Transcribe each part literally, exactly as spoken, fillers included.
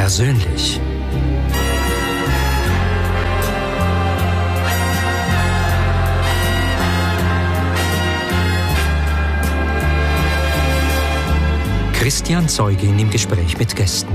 Persönlich. Christian Zeugin im Gespräch mit Gästen.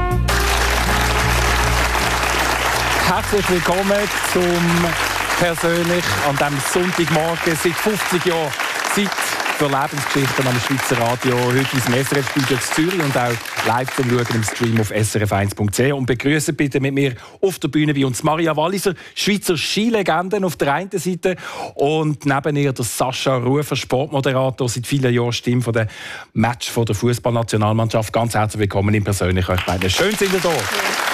Herzlich willkommen zum Persönlich an diesem Sonntagmorgen. Seit fünfzig Jahren Zeit für Lebensgeschichten am Schweizer Radio. Heute ins S R F-Studio Zürich und auch live zum Schauen im Stream auf S R F eins punkt c h. Und begrüßen bitte mit mir auf der Bühne wie uns Maria Walliser, Schweizer Skilegenden auf der einen Seite, und neben ihr der Sascha Rufer, Sportmoderator, seit vielen Jahren Stimme von der Match von der Fußballnationalmannschaft. Ganz herzlich willkommen im Persönlich euch beiden. Schön sind ihr da. Ja.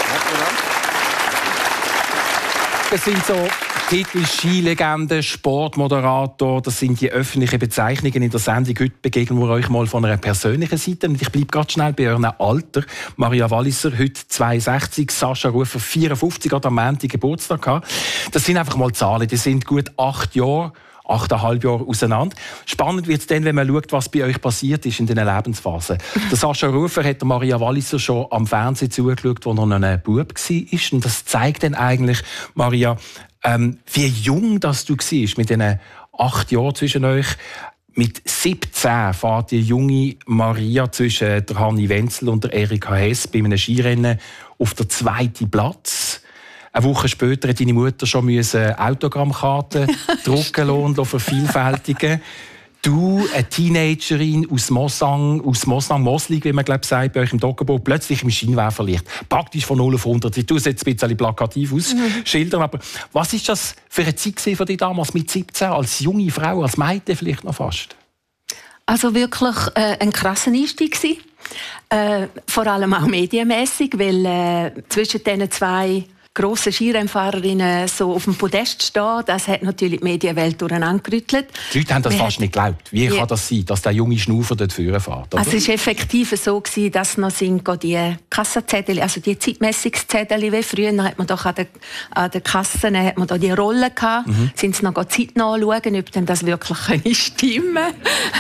Das sind so Titel Skilegende, Sportmoderator, das sind die öffentlichen Bezeichnungen in der Sendung. Heute begegnen wir euch mal von einer persönlichen Seite. Und ich bleibe ganz schnell bei eurem Alter. Maria Walliser, heute zweiundsechzig, Sascha Rufer, vierundfünfzig, hat am Montag Geburtstag gehabt. Das sind einfach mal Zahlen, die sind gut acht Jahre, achteinhalb Jahre auseinander. Spannend wird es dann, wenn man schaut, was bei euch passiert ist in diesen Lebensphasen. Der Sascha Rufer hat der Maria Walliser schon am Fernsehen zugeschaut, als er noch ein Bub war. Und das zeigt dann eigentlich, Maria, ähm, wie jung dass du warst mit diesen acht Jahren zwischen euch. Mit siebzehn fährt die junge Maria zwischen der Hanni Wenzel und der Erika Hess bei einem Skirennen auf den zweiten Platz. Eine Woche später hat deine Mutter schon Autogrammkarten drucken und vervielfältigen. Du, eine Teenagerin aus Mosang, aus Mosang-Moslig, wie man glaub, sagt, bei euch im Doggerboot, plötzlich im Scheinwerferlicht. Praktisch von null auf hundert. Ich tue es jetzt ein bisschen plakativ ausschildern, aber was war das für eine Zeit für dich damals mit siebzehn, als junge Frau, als Mädchen vielleicht noch fast? Also wirklich äh, ein krasser Einstieg gewesen. Äh, vor allem auch medienmässig, weil äh, zwischen diesen zwei grosse Skirennfahrerinnen so auf dem Podest stehen, das hat natürlich die Medienwelt durcheinandergerüttelt. Die Leute haben das Wir fast nicht geglaubt. Wie ja. kann das sein, dass der junge Schnaufer dort vorne fährt? Also es war effektiv so, dass noch sind die Kassenzettel, also die Zeitmessungszettel, wie früher hat man doch an den, an den Kassen hat man da die Rollen gehabt, mhm. sind sie noch Zeit nachschauen, ob denn das wirklich stimmen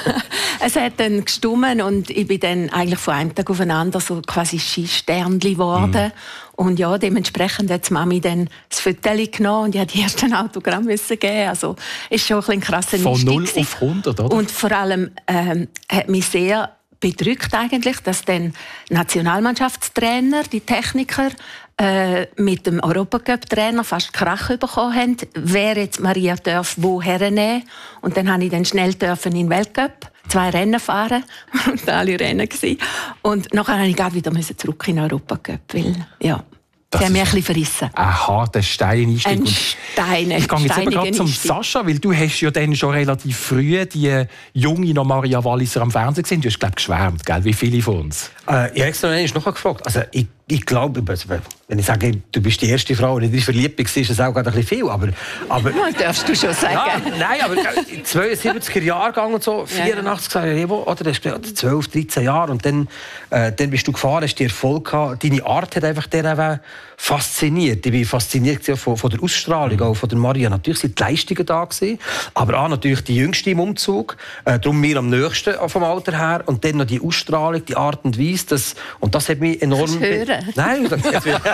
Es hat dann gestummen und ich bin dann eigentlich von einem Tag auf den anderen so quasi Skisternli geworden. Mhm. Und ja, dementsprechend hat die Mami dann das Foto genommen und ich musste die ersten Autogramm geben. Also ist schon ein krasser Einstieg. Von null auf hundert, oder? Und vor allem ähm, hat mich sehr bedrückt eigentlich, dass dann Nationalmannschaftstrainer, die Techniker, äh, mit dem Europacup-Trainer fast Krach bekommen haben, wer jetzt Maria darf wo hernehmen. Und dann durfte ich dann schnell in den Weltcup zwei Rennen fahren und alle Rennen gewesen. Und nachher musste ich gerade wieder zurück in den Europacup, weil ja, sie haben mich ein bisschen verrissen. Ein harter Steineinstieg. Ein Steine, ich gehe jetzt eben gerade zum Sascha, weil du hast ja dann schon relativ früh die junge noch Maria Walliser am Fernsehen gesehen. Du hast, glaube ich, geschwärmt, gell? Wie viele von uns? Äh, ich habe extra noch gefragt. Also, ich, ich glaube, wenn ich sage, du bist die erste Frau, die dich verliebt bist, ist das auch gerade ein bisschen viel. Aber, aber, das darfst du schon sagen. Ja, nein, aber zweiundsiebziger Jahrgang und so, vierundachtzig, ja. oder? Das ist zwölf, dreizehn Jahre. Und dann, äh, dann bist du gefahren, hast die Erfolg gehabt. Deine Art hat einfach der fasziniert. Ich bin fasziniert von, von der Ausstrahlung, auch von der Maria. Natürlich sind die Leistungen da gewesen, aber auch natürlich die Jüngste im Umzug. Äh, darum mir am nächsten vom Alter her. Und dann noch die Ausstrahlung, die Art und Weise. Das, und das hat mich enorm... Das hören. Nein, das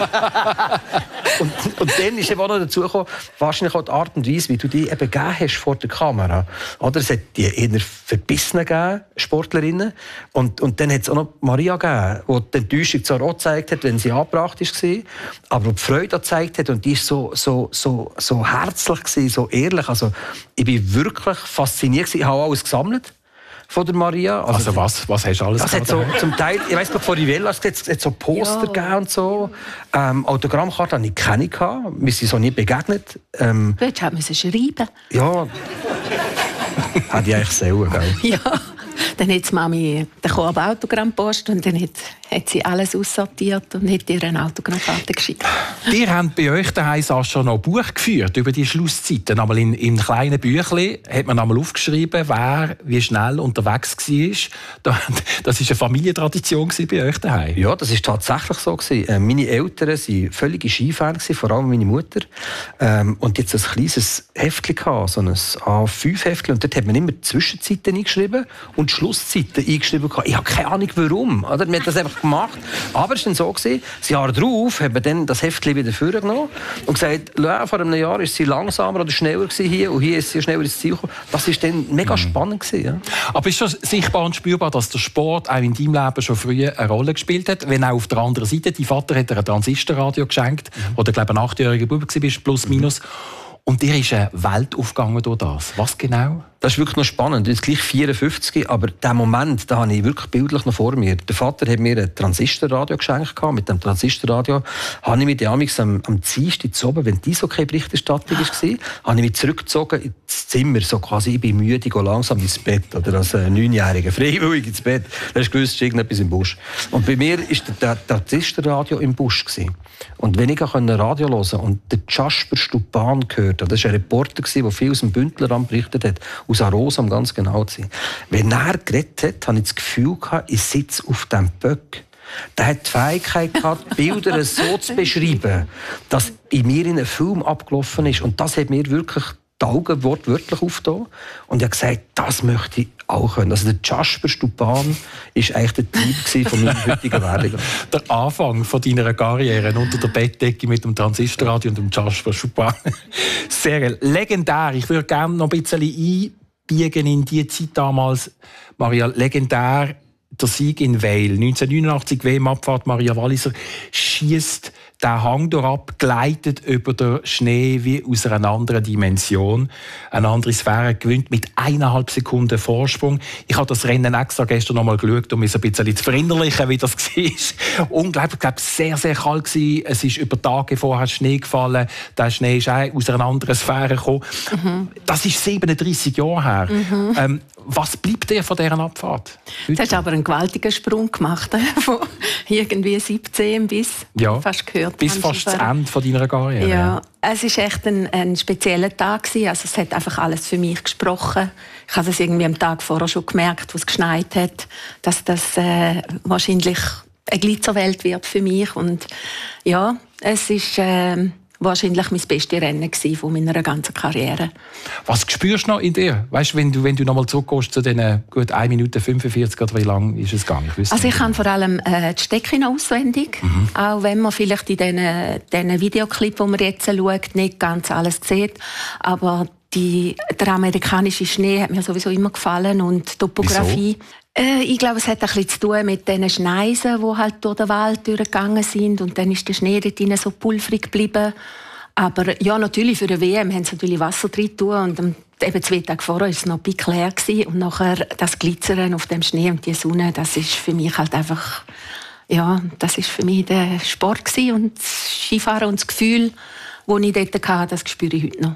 und, und dann ist eben auch noch dazu gekommen, wahrscheinlich auch die Art und Weise, wie du dich eben gegeben hast vor der Kamera. Oder es hat die eher Verbissenen gegeben, Sportlerinnen. Und, und dann hat es auch noch Maria gegeben, die die Enttäuschung zwar auch gezeigt hat, wenn sie angebracht war, aber die Freude auch gezeigt hat. Und die war so, so, so, so herzlich gewesen, so ehrlich. Also, ich bin wirklich fasziniert gewesen. Ich habe alles gesammelt von der Maria. Also, also was, was hast du alles das hat so, zum Teil, ich weiss, von Rivella es hat so Poster ja. gegeben und so. Ähm, Autogrammkarten hatte ich keine. Wir sind so nie begegnet. Ähm, du hättest schreiben. Ja. Hätte ich eigentlich selber, gell? Ja. Dann hat die Mami den Autogrammpost und dann hat, hat sie alles aussortiert und hat ihr eine Autogrammkarte geschickt. Ihr habt bei euch daheim Sascha noch ein Buch geführt über die Schlusszeiten. Aber in, in kleinen Büchlein hat man einmal aufgeschrieben, wer wie schnell unterwegs war. Das war eine Familientradition bei euch daheim. Ja, das war tatsächlich so. Meine Eltern waren völlige Skifans, vor allem meine Mutter. Und jetzt ein kleines Heftchen, so ein A fünf Heftchen. Und dort hat man immer die Zwischenzeiten eingeschrieben und die Schlusszeiten eingeschrieben. Ich habe keine Ahnung, warum. Oder? Wir haben das einfach gemacht. Aber es war dann so, gewesen, das Jahr darauf haben wir dann das Heftchen wieder vorgenommen und gesagt, vor einem Jahr war sie langsamer oder schneller hier und hier ist sie schneller ins Ziel gekommen. Das war dann mega spannend gewesen, ja. Aber ist schon sichtbar und spürbar, dass der Sport auch in deinem Leben schon früh eine Rolle gespielt hat? Wenn auch auf der anderen Seite, dein Vater hat dir ein Transistorradio geschenkt, mhm. wo du, glaube ich, ein achtjähriger Bub warst, plus minus. Und dir ist eine Welt aufgegangen durch das. Was genau? Das ist wirklich noch spannend. Jetzt gleich vierundfünfzig, aber diesen Moment, da habe ich wirklich bildlich noch vor mir. Der Vater hat mir ein Transistorradio geschenkt. Mit dem Transistorradio habe ich mich damals am, am Dienstag zu oben, wenn die so keine Berichterstattung war, habe ich mich zurückgezogen ins Zimmer. So quasi, ich bin müde, ich gehe langsam ins Bett. Oder als Neunjähriger, freiwillig ins Bett. Da hast du gewusst, es ist irgendetwas im Busch. Und bei mir war der Transistorradio im Busch. Und wenn ich Radio hören konnte und den Jasper Stupan gehört, das war ein Reporter, der viel aus dem Bündneramt berichtet hat, aus Arosa, um ganz genau zu sein. Wenn er geredet hat, hatte ich das Gefühl, ich sitze auf dem Böck. Der hat die Fähigkeit gehabt, Bilder so zu beschreiben, dass in mir in einem Film abgelaufen ist. Und das hat mir wirklich die Augen wortwörtlich aufgetan. Und ich habe gesagt, das möchte ich auch können. Also der Jasper Stupan war eigentlich der Typ von meinem heutigen Werdegang. Der Anfang von deiner Karriere unter der Bettdecke mit dem Transistorradio und dem Jasper Stupan. Sehr legendär. Ich würde gerne noch ein bisschen einbiegen in die Zeit damals. Maria, legendär. Der Sieg in Weil. neunzehnhundertneunundachtzig W M-Abfahrt. Maria Walliser schießt den Hang ab, gleitet über den Schnee wie aus einer anderen Dimension. Eine andere Sphäre gewinnt mit eineinhalb Sekunden Vorsprung. Ich habe das Rennen extra gestern noch mal geschaut, um mich ein bisschen zu verinnerlichen, wie das war. Unglaublich, ich glaube, sehr, sehr kalt gewesen. Es ist über Tage vorher Schnee gefallen. Der Schnee ist auch aus einer anderen Sphäre gekommen. Mhm. Das ist siebenunddreissig Jahre her. Mhm. Ähm, was bleibt dir von dieser Abfahrt? Heute? Du hast aber einen gewaltigen Sprung gemacht, von irgendwie siebzehn bis ja. fast gehört. Bis fast das Ende von deiner Karriere. Ja, es war echt ein, ein spezieller Tag. Also es hat einfach alles für mich gesprochen. Ich habe es irgendwie am Tag vorher schon gemerkt, wo es geschneit hat, dass das äh, wahrscheinlich eine Glitzerwelt wird für mich. Und ja, es ist äh, wahrscheinlich mein bestes Rennen von meiner ganzen Karriere. Was spürst du noch in dir? Weißt, wenn du, wenn du noch mal zurückgehst zu diesen gut eine Minute fünfundvierzig, oder wie lang ist es gegangen? Ich also ich kann vor allem äh, die Strecke noch auswendig. Mhm. Auch wenn man vielleicht in diesen Videoclips, die man jetzt schaut, nicht ganz alles sieht. Aber die, der amerikanische Schnee hat mir sowieso immer gefallen und die Topografie. Äh, ich glaube, es hat ein bisschen zu tun mit den Schneisen, die halt durch den Wald durchgegangen sind. Und dann ist der Schnee dort drin so pulverig geblieben. Aber ja, natürlich, für die W M haben sie natürlich Wasser drin getan. Und eben zwei Tage vorher war es noch pickleer. Und nachher das Glitzern auf dem Schnee und die Sonne, das ist für mich halt einfach, ja, das ist für mich der Sport gewesen. Und das Skifahren und das Gefühl, das ich dort hatte, das spüre ich heute noch.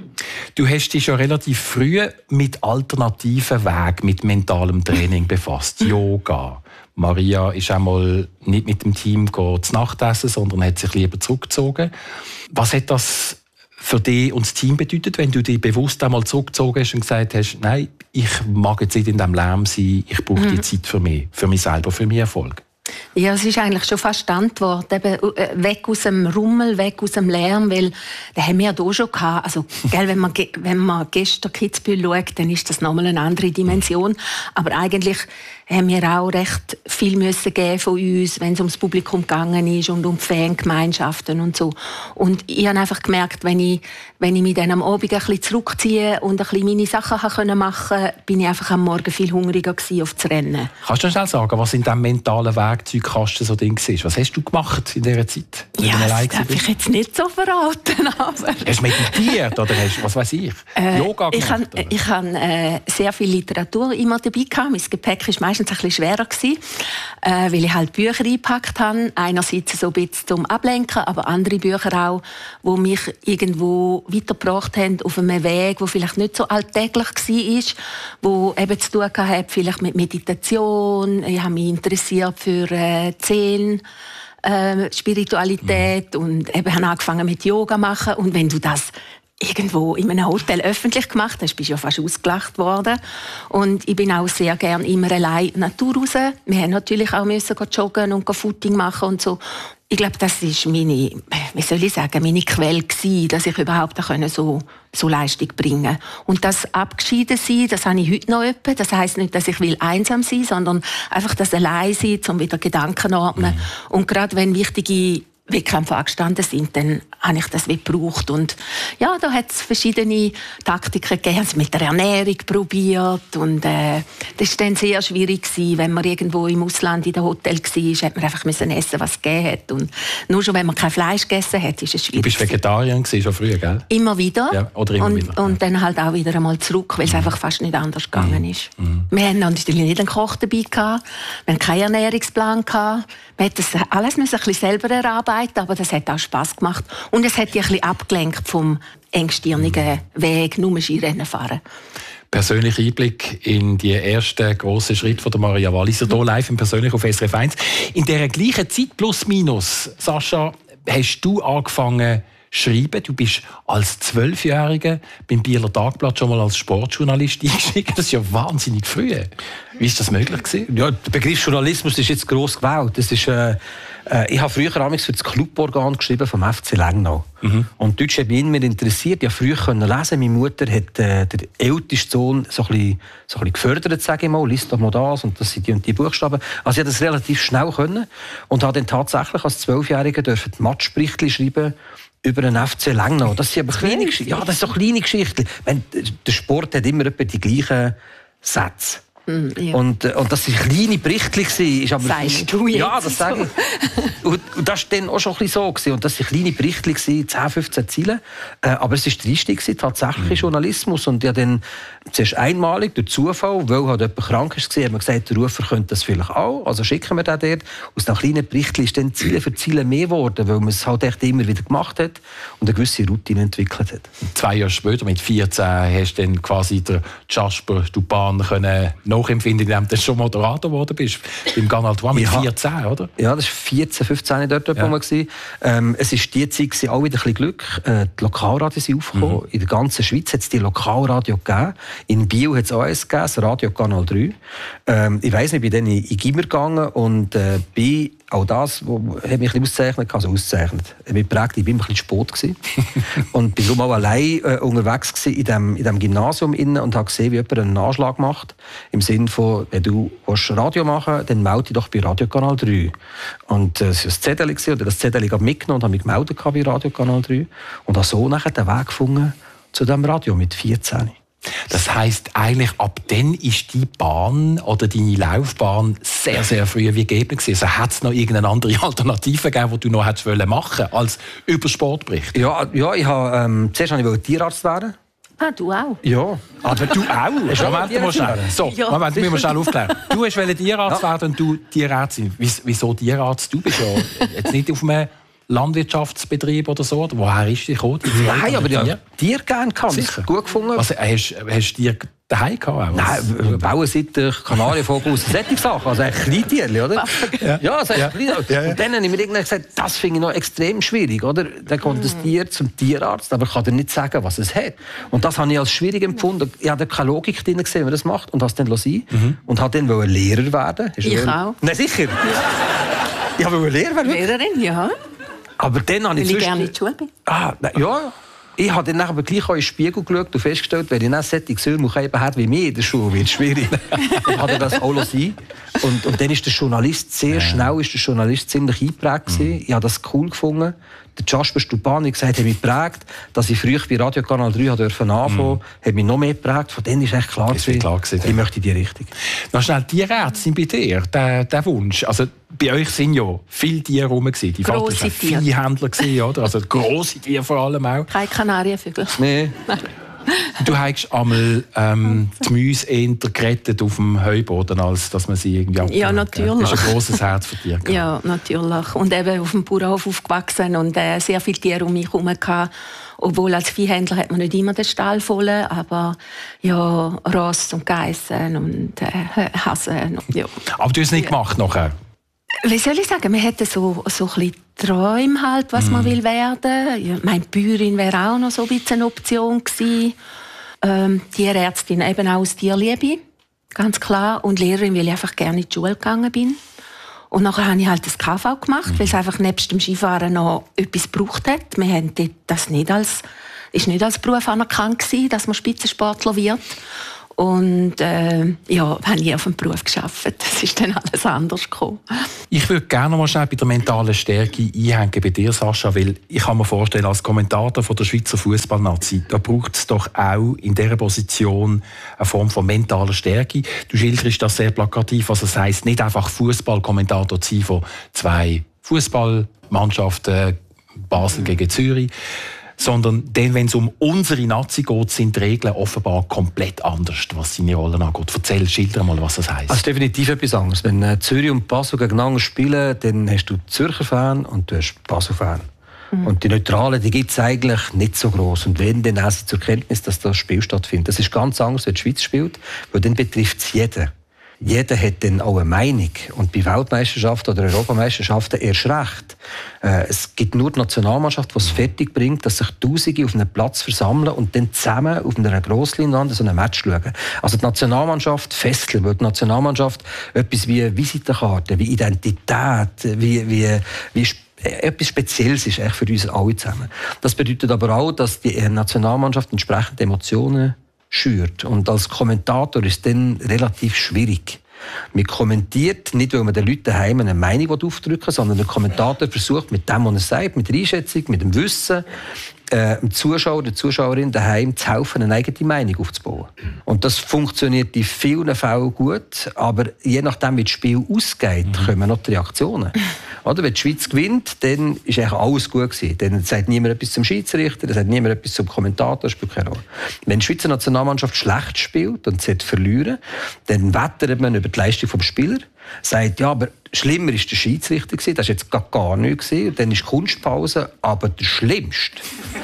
Du hast dich schon relativ früh mit alternativen Wegen, mit mentalem Training befasst. Yoga. Maria ist einmal nicht mit dem Team zu Nacht essen, sondern hat sich lieber zurückgezogen. Was hat das für dich und das Team bedeutet, wenn du dich bewusst einmal zurückgezogen hast und gesagt hast, nein, ich mag jetzt nicht in diesem Lärm sein, ich brauche die mhm. Zeit für mich, für mich selber, für meinen Erfolg? Ja, es ist eigentlich schon fast die Antwort. Eben, weg aus dem Rummel, weg aus dem Lärm, weil den haben wir ja hier schon gehabt. Also, gell, wenn man, wenn man gestern Kitzbühel schaut, dann ist das nochmal eine andere Dimension. Aber eigentlich haben wir auch recht viel müssen geben von uns, wenn es ums Publikum gegangen ist und um die Fangemeinschaften und so. Und ich habe einfach gemerkt, wenn ich, wenn ich mich dann am Abend ein bisschen zurückziehe und ein bisschen meine Sachen machen konnte, bin ich einfach am Morgen viel hungriger gewesen auf das Rennen. Kannst du schnell sagen, was in diesem mentalen Werkzeugkasten so drin war? Was hast du gemacht in dieser Zeit? Ja, das darf ich jetzt nicht so verraten. Aber hast du meditiert oder hast du, was weiß ich, äh, Yoga gemacht? Ich habe ich hab, äh, sehr viel Literatur immer dabei gehabt. Mein Gepäck war meistens ein bisschen schwerer gewesen, äh, weil ich halt Bücher eingepackt habe. Einerseits so ein bisschen zum Ablenken, aber andere Bücher auch, die mich irgendwo weitergebracht haben auf einem Weg, der vielleicht nicht so alltäglich war, wo eben zu tun hatte, vielleicht mit Meditation. Ich habe mich interessiert für äh, Seelen, äh, Spiritualität mhm. und eben habe angefangen mit Yoga machen. Und wenn du das irgendwo in einem Hotel öffentlich gemacht. Da bist du ja fast ausgelacht worden. Und ich bin auch sehr gerne immer allein in die Natur raus. Wir haben natürlich auch müssen joggen und Footing machen und so. Ich glaube, das ist meine, wie soll ich sagen, meine Quelle gewesen, dass ich überhaupt so, so Leistung bringen konnte. Und das abgeschieden sein, das habe ich heute noch etwa. Das heisst nicht, dass ich will einsam sein, sondern einfach das allein sein, um wieder Gedanken ordnen. Mhm. Und gerade wenn wichtige Wettkämpfe angestanden sind, dann habe ich das gebraucht. Und ja, da hat es verschiedene Taktiken gegeben. Also mit der Ernährung probiert. Und äh, das war dann sehr schwierig gewesen, wenn man irgendwo im Ausland in einem Hotel war, hat man einfach müssen essen, was es gegeben hat. Und nur schon, wenn man kein Fleisch gegessen hat, ist es schwierig. Du bist Vegetarierin gewesen, schon früher, gell? Immer wieder. Ja, oder immer und, wieder. Und ja. dann halt auch wieder einmal zurück, weil es mhm. einfach fast nicht anders gegangen ist. Mhm. Wir hatten natürlich nicht einen Koch dabei gehabt. Wir hatten keinen Ernährungsplan gehabt. Wir mussten das alles ein bisschen selber erarbeiten, aber das hat auch Spass gemacht. Und es hat dich ein bisschen abgelenkt vom engstirnigen Weg, nur Skirennen fahren. Persönlicher Einblick in die ersten grossen Schritte von der Maria Walliser, hier live und persönlich auf S R F eins. In dieser gleichen Zeit, plus minus, Sascha, hast du angefangen schreiben. Du bist als Zwölfjähriger beim Bieler Tagblatt schon mal als Sportjournalist eingestiegen. Das ist ja wahnsinnig früh. Wie ist das möglich gewesen? Ja, der Begriff Journalismus ist jetzt gross gewählt. Das ist, äh, äh, ich habe früher amigs für das Cluborgan geschrieben vom F C Lengnau. Mhm. Und Deutsch hat mich immer interessiert. Ich konnte früh können lesen. Meine Mutter hat äh, den ältesten Sohn so ein bisschen, so ein bisschen gefördert, sage ich mal. Lies doch mal das und das sind die und die Buchstaben. Also ich konnte das relativ schnell können und habe dann tatsächlich als Zwölfjähriger die Matchberichte schreiben über den F C Lengnau. Das sind aber kleine Geschichten. Ja, das sind so kleine Geschichten. Meine, der Sport hat immer etwa die gleichen Sätze. Mm, ja. und, und das waren kleine Berichte. Ist aber Sagst du jetzt ja, das sage ich. Und, und das war dann auch schon ein bisschen so gewesen. Und das waren kleine Berichte, zehn, fünfzehn Zeilen. Äh, aber es war der Einstieg, tatsächlich mm. Journalismus. Und ja dann zuerst einmalig, durch Zufall, weil halt jemand krank war, haben wir gesagt, der Rufer könnte das vielleicht auch. Also schicken wir den dort. Aus diesen kleinen Berichten ist dann Ziele für Ziele mehr geworden, weil man es halt echt immer wieder gemacht hat und eine gewisse Routine entwickelt hat. Zwei Jahre später, mit vierzehn, hast du dann quasi den Jasper Dupin können nachempfinden, indem du schon Moderator geworden bist. Beim Canal trois mit ja. vierzehn, oder? Ja, das war vierzehn, fünfzehn dort, ja. wo wir ähm, Es war die Zeit, gewesen, auch wieder ein bisschen Glück. Äh, die Lokalradios sind aufgekommen. Mhm. In der ganzen Schweiz hat es die Lokalradio gegeben. In Biel hat es auch eins gegeben, das Radio Kanal drei. Ähm, ich weiss nicht, ich bin dann in, in Gimmer gegangen und äh, bin auch das, was mich ein bisschen auszeichnet, also auszeichnet. Ich bin geprägt, ich war ein bisschen Sport und bin darum auch allein äh, unterwegs gewesen in dem, in dem Gymnasium innen und habe gesehen, wie jemand einen Anschlag macht. Im Sinne von, wenn du Radio machen willst, dann melde dich doch bei Radio Kanal drei. Und äh, das war ein Zettel, oder das Zettel habe ich mitgenommen und habe mich gemeldet bei Radio Kanal drei. Und habe so nachher den Weg gefunden zu diesem Radio mit vierzehn. Das heisst, eigentlich ab dann ist die Bahn oder deine Laufbahn sehr, sehr früh wie gegeben gewesen. Also hat es noch irgendeine andere Alternative gegeben, die du noch hättest machen wollen, als über Sportbericht? Ja, ja ich habe, ähm, zuerst wollte ich Tierarzt werden. Ah, du auch? Ja. Aber du auch? Moment, mal schnell. So, ja. Moment, müssen wir schnell aufklären. Du wolltest Tierarzt ja. werden und du Tierärztin. Wieso Tierarzt? Du bist ja jetzt nicht auf einem Landwirtschaftsbetrieb oder so? Oder woher ist die gekommen? Nein, aber ja, Tier gerne kann. Sicher. Gut gefunden. Also, hast du Tier daheim gehabt? Nein, Bauernseite, Kanarienvogel, solche Sachen. Also ein Kleintierchen, oder? Ja, ja, also ja. Klein... ja, ja. Und dann habe ich mir irgendwann gesagt, das finde ich noch extrem schwierig, oder? Dann kommt das Tier zum Tierarzt, aber kann dir nicht sagen, was es hat. Und das habe ich als schwierig empfunden. Ich habe keine Logik drin gesehen, wie man das macht. Und das dann sein mhm. und habe dann wollte Lehrer werden. Ich wollen... auch. Nein, sicher. Ja. Ich wollte Lehrer werden. Lehrerin, ja. Aber dann habe ich... Weil ich gerne in die Schule bin. Ah, na, ja. Ich habe dann aber gleich auch in den Spiegel geschaut und festgestellt, wenn ich nicht solche Söhne habe wie mich in der Schule, wird es schwierig. Dann hat er das auch sein. Und, und dann ist der Journalist, sehr schnell ist der Journalist ziemlich eingeprägt. Mhm. Ich habe das cool gefunden. Der Jasper Stupani hat gesagt, hat mich geprägt, dass ich früher bei Radio Kanal drei anfangen durfte, mm. hat mich noch mehr geprägt. Von denen ist echt klar, ist klar gewesen, ich möchte in die Richtung. Noch schnell, Tierärztin bei dir, der, der Wunsch. Also, bei euch sind ja viele Tiere rum. Die Vater war ein Viehhändler, oder? Also grosse Tiere vor allem auch. Keine Kanarienvögel. Nee. Du hast einmal ähm, die Mäuse eher gerettet auf dem Heuboden, als dass man sie irgendwie abgehört. Ja, natürlich. Das ist ein grosses Herz für dich. Ja, natürlich. Und eben auf dem Bauernhof aufgewachsen und äh, sehr viele Tiere um mich herum gehabt. Obwohl als Viehhändler hat man nicht immer den Stall voll, aber ja, Ross und Geissen und äh, Hasen. Ja. Aber du hast es nicht ja. gemacht nachher? Wie soll ich sagen, man hätte so, so ein bisschen Träume halt, was mm. man will werden. Ja, meine Bäuerin wäre auch noch so ein bisschen eine Option gewesen. Ähm, Tierärztin eben auch aus Tierliebe, ganz klar. Und Lehrerin, weil ich einfach gerne in die Schule gegangen bin. Und nachher habe ich halt das K V gemacht, mm. weil es einfach nebst dem Skifahren noch etwas gebraucht hat. Wir haben das nicht als, ist nicht als Beruf anerkannt gewesen, dass man Spitzensportler wird. Und äh, ja, habe ich auf dem Beruf gearbeitet. Das ist dann alles anders gekommen. Ich würde gerne noch mal schnell bei der mentalen Stärke einhängen bei dir, Sascha, weil ich kann mir vorstellen, als Kommentator von der Schweizer Fußballnazi, da braucht es doch auch in dieser Position eine Form von mentaler Stärke. Du schilderst das sehr plakativ, also das heisst, nicht einfach Fußballkommentator zu sein von zwei Fußballmannschaften, Basel gegen Zürich, sondern dann, wenn es um unsere Nazi geht, sind die Regeln offenbar komplett anders, was seine Rollen angeht. Erzähl, schilder mal, was das heisst. Also definitiv etwas anderes. Wenn äh, Zürich und Basel gegeneinander spielen, dann hast du Zürcher Fan und du hast Basel Fan. Mhm. Und die Neutralen, die gibt es eigentlich nicht so gross. Und wenn, dann essen sie zur Kenntnis, dass das Spiel stattfindet. Das ist ganz anders, wenn die Schweiz spielt, weil dann betrifft es jeden. Jeder hat dann auch eine Meinung. Und bei Weltmeisterschaften oder Europameisterschaften erst recht. Äh, es gibt nur die Nationalmannschaft, die es fertig bringt, dass sich Tausende auf einem Platz versammeln und dann zusammen auf einer Grossleinwand so ein Match schauen. Also die Nationalmannschaft fesseln, weil die Nationalmannschaft etwas wie Visitenkarte, wie Identität, wie, wie, wie etwas Spezielles ist eigentlich für uns alle zusammen. Das bedeutet aber auch, dass die Nationalmannschaft entsprechende Emotionen schürt. Und als Kommentator ist es dann relativ schwierig. Man kommentiert nicht, weil man den Leuten daheim eine Meinung aufdrücken will, sondern der Kommentator versucht mit dem, was er sagt, mit der Einschätzung, mit dem Wissen, äh, dem Zuschauer, der Zuschauerin daheim zu helfen, eine eigene Meinung aufzubauen. Und das funktioniert in vielen Fällen gut, aber je nachdem, wie das Spiel ausgeht, mhm. kommen noch die Reaktionen. Oder? Wenn die Schweiz gewinnt, dann ist eigentlich alles gut gewesen. Dann sagt niemand etwas zum Schiedsrichter, dann sagt niemand etwas zum Kommentator, das spielt keine Rolle. Wenn die Schweizer Nationalmannschaft schlecht spielt und sie verlieren, dann wettert man über die Leistung des Spielers, sagt, ja, aber schlimmer war der Schiedsrichter gewesen, das war jetzt gar, gar nichts gewesen, und dann ist Kunstpause, aber der Schlimmste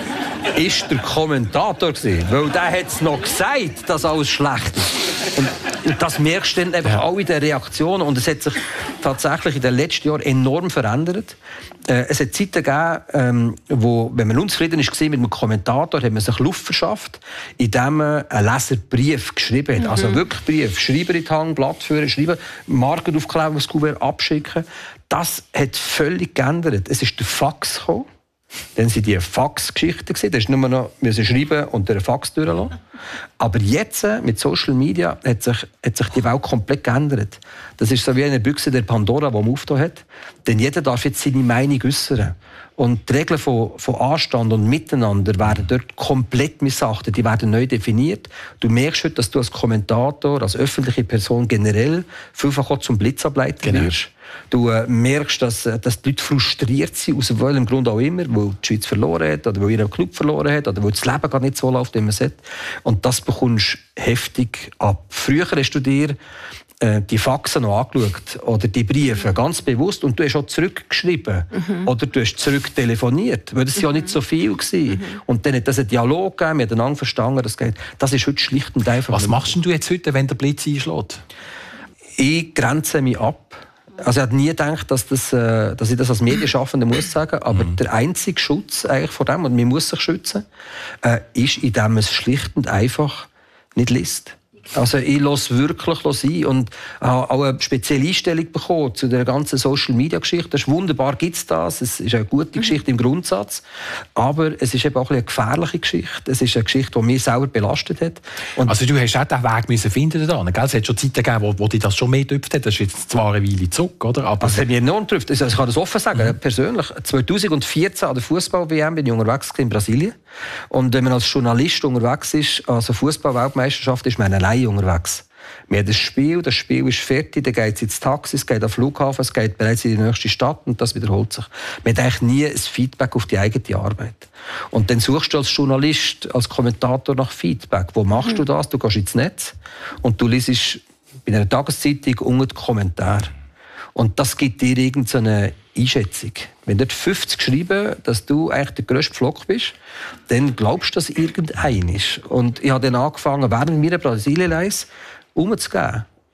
ist der Kommentator gewesen, weil der hat es noch gesagt, dass alles schlecht ist. Und, und das merkst du dann einfach ja. auch in den Reaktionen. Und es hat sich tatsächlich in den letzten Jahren enorm verändert. Äh, es hat Zeiten gegeben, ähm, wo, wenn man unzufrieden war mit einem Kommentator, hat man sich Luft verschafft, indem man einen Leserbrief geschrieben hat. Mhm. Also wirklich Brief. Schreiber in die Hand, Blatt führen, schreiben, Marken aufkleben, das Kuvert abschicken. Das hat völlig geändert. Es ist der Fax gekommen. Dann waren die Fax-Geschichten. Da musste nur noch schreiben und den Fax durchlassen. Aber jetzt, mit Social Media, hat sich, hat sich die Welt komplett geändert. Das ist so wie eine Büchse der Pandora, die man aufgetan hat. Denn jeder darf jetzt seine Meinung äußern. Und die Regeln von, von Anstand und Miteinander werden dort komplett missachtet. Die werden neu definiert. Du merkst heute, dass du als Kommentator, als öffentliche Person generell vielfach auch zum Blitzableiter genau. wirst. Du äh, merkst, dass, dass die Leute frustriert sind, aus welchem Grund auch immer, weil die Schweiz verloren hat, oder weil ihr Club verloren hat, oder weil das Leben gar nicht so läuft, wie man es hat. Und das bekommst du heftig ab. Früher hast du dir äh, die Faxen noch angeschaut, oder die Briefe, ganz bewusst, und du hast auch zurückgeschrieben, mhm. oder du hast zurücktelefoniert, weil das mhm. ja nicht so viel war. Mhm. Und dann hat es einen Dialog gegeben, wir haben einander verstanden, das geht. Das ist heute schlicht und einfach. Was machst du jetzt heute, wenn der Blitz einschlägt? Ich grenze mich ab. Also ich hätte nie gedacht, dass, das, äh, dass ich das als Medienschaffender muss sagen, aber mhm. der einzige Schutz eigentlich vor dem, und man muss sich schützen, äh, ist, indem man es schlicht und einfach nicht liest. Also ich lasse wirklich ein und habe auch eine spezielle Einstellung bekommen zu der ganzen Social-Media-Geschichte. Das ist wunderbar, gibt es das. Es ist eine gute Geschichte im Grundsatz. Aber es ist eben auch eine gefährliche Geschichte. Es ist eine Geschichte, die mich selber belastet hat. Und also du hast auch den Weg müssen finden da. Es hat schon Zeiten gegeben, wo, wo dich das schon mehr getöpft hat. Das ist jetzt zwar eine Weile zurück, oder? Aber das hat mich enorm getroffen. Also ich kann das offen sagen, mhm. persönlich. zwanzig vierzehn an der Fußball-W M bin ich unterwegs in Brasilien. Und wenn man als Journalist unterwegs ist, also Fußball-Weltmeisterschaft, ist man allein unterwegs. Wir haben das Spiel, das Spiel ist fertig, dann geht es ins Taxi, es geht an den Flughafen, es geht bereits in die nächste Stadt und das wiederholt sich. Man hat eigentlich nie ein Feedback auf die eigene Arbeit. Und dann suchst du als Journalist, als Kommentator nach Feedback. Wo machst mhm. du das? Du gehst ins Netz und du liest bei einer Tageszeitung unter die Kommentare. Und das gibt dir irgendeine Einschätzung. Wenn dort fünfzig schreiben, dass du eigentlich der grösste Flock bist, dann glaubst du, dass irgendein ist. Und ich habe dann angefangen, während meiner Brasilien-Reise umzugehen.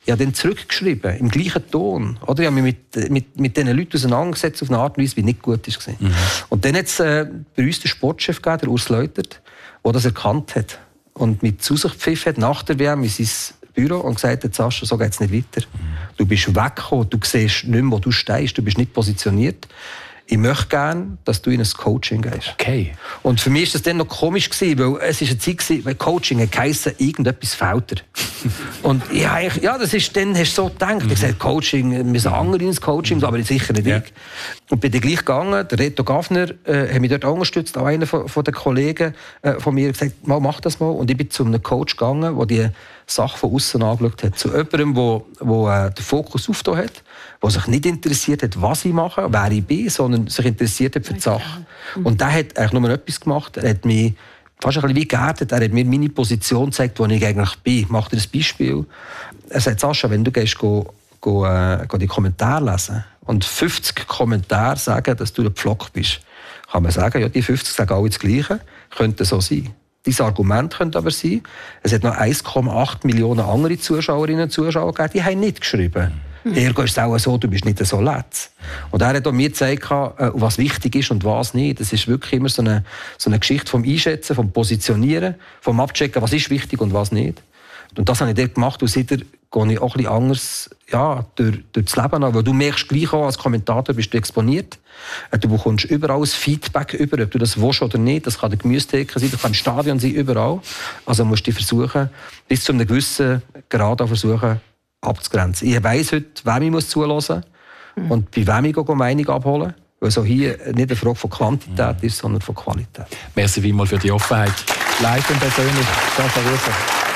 Ich habe dann zurückgeschrieben, im gleichen Ton. Oder? Ich habe mich mit, mit, mit diesen Leuten auseinandergesetzt auf eine Art und Weise, die nicht gut war. Mhm. Und dann hat es äh, bei uns den Sportchef gegeben, der Urs Leutert, der das erkannt hat. Und mit zu sich gepfiffen hat, nach der W M in sein Büro und gesagt hat, Sascha, so geht es nicht weiter. Mhm. Du bist weggekommen, du siehst nicht mehr, wo du stehst, du bist nicht positioniert. Ich möchte gerne, dass du in ein Coaching gehst. Okay. Und für mich war das dann noch komisch, weil es war eine Zeit, weil Coaching heisst, irgendetwas fehlt dir. Und ja, ja, das ist, dann hast du so gedacht. Mhm. Ich gesagt, Coaching, wir sind andere ins Coaching, mhm. aber sicher nicht ja. ich. Und bin dann gleich gegangen, der Reto Gaffner äh, hat mich dort unterstützt, auch einer von, von den Kollegen äh, von mir, gesagt, mal, mach das mal. Und ich bin zu einem Coach gegangen, der die Sache von außen angeschaut hat. Zu jemandem, der äh, den Fokus aufgetan hat, der sich nicht interessiert hat, was ich mache, wer ich bin, sondern sich interessiert hat für die Sache. Mhm. Und der hat eigentlich nur etwas gemacht. Er hat mich fast ein bisschen wie geerdet. Er hat mir meine Position gezeigt, wo ich eigentlich bin. Ich mache dir ein Beispiel. Er sagt, Sascha, wenn du gehst, go, go, äh, go die Kommentare lesen und fünfzig Kommentare sagen, dass du ein Pflock bist, kann man sagen, ja, die fünfzig sagen alle das Gleiche. Könnte so sein. Dieses Argument könnte aber sein, es hat noch eins Komma acht Millionen andere Zuschauerinnen und Zuschauer gegeben, die haben nicht geschrieben. Mhm. Ergo ist es auch so, du bist nicht so letz. Und er hat auch mir gezeigt, was wichtig ist und was nicht. Das ist wirklich immer so eine, so eine Geschichte vom Einschätzen, vom Positionieren, vom Abchecken, was ist wichtig und was nicht. Und das habe ich dort gemacht und seitdem gehe ich auch ein bisschen anders ja, durch, durch das Leben an. Weil du merkst gleich auch, als Kommentator bist du exponiert. Du bekommst überall das Feedback über, ob du das willst oder nicht. Das kann der Gemüsetheke sein, das kann im Stadion sein, überall. Also musst du versuchen, bis zu einem gewissen Grad versuchen, abzugrenzen. Ich weiss heute, wem ich zulassen muss mhm. und bei wem ich eine Meinung abholen. Weil so hier nicht eine Frage von Quantität mhm. ist, sondern von Qualität. Merci vielmals für die Offenheit. Live und persönlich, Sascha Rufer.